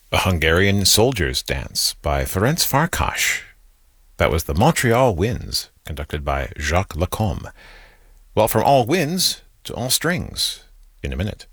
A Hungarian Soldier's Dance by Ferenc Farkas. That was the Montreal Winds, conducted by Jacques Lacombe. Well, from all winds to all strings, in a minute.